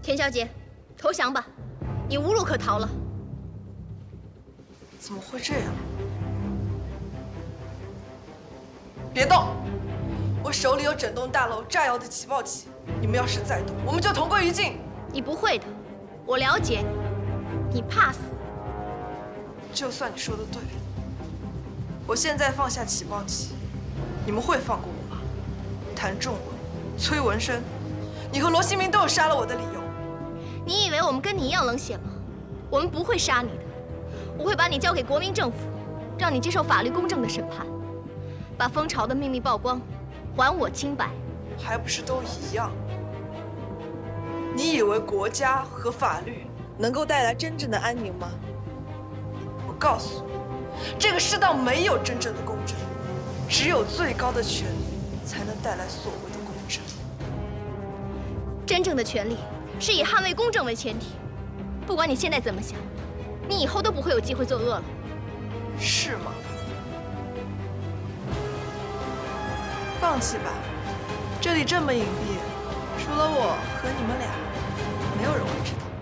田小姐，投降吧，你无路可逃了。 怎么会这样？别动！我手里有整栋大楼炸药的起爆器，你们要是再动，我们就同归于尽。 你不会的，我了解你，你怕死。 就算你说的对，我现在放下起爆器，你们会放过我吗？谭仲文、崔文生，你和罗新明都有杀了我的理由。 你以为我们跟你一样冷血吗？我们不会杀你的，我会把你交给国民政府，让你接受法律公正的审判，把蜂巢的秘密曝光，还我清白。 还不是都一样？你以为国家和法律能够带来真正的安宁吗？我告诉你，这个世道没有真正的公正，只有最高的权力才能带来所谓的公正。 真正的权利是以捍卫公正为前提。不管你现在怎么想，你以后都不会有机会作恶了。 是吗？放弃吧，这里这么隐蔽，除了我和你们俩，没有人会知道。